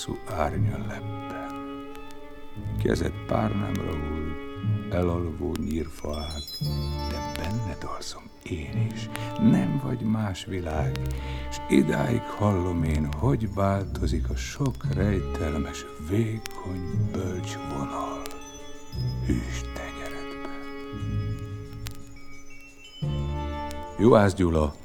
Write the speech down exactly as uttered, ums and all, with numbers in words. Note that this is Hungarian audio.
hosszú árnyalepben. Kezed párnámra hull, elalvó nyírfaág, de benned alszom én is, nem vagy más világ, s idáig hallom én, hogy változik a sok rejtelmes, vékony, bölcs vonal hűs tenyeredben. Juhász Gyula,